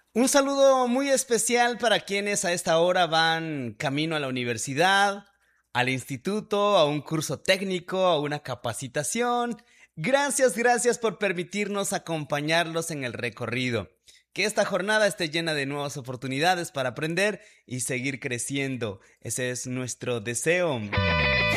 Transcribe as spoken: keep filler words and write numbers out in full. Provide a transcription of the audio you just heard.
Un saludo muy especial para quienes a esta hora van camino a la universidad, al instituto, a un curso técnico, a una capacitación. Gracias, gracias por permitirnos acompañarlos en el recorrido. Que esta jornada esté llena de nuevas oportunidades para aprender y seguir creciendo. Ese es nuestro deseo.